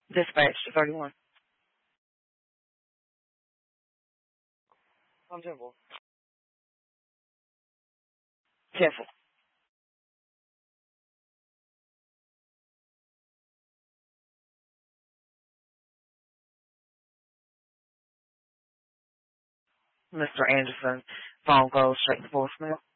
Dispatch to 31. I'm Temple. Temple. Mr. Anderson, phone goes straight to voicemail.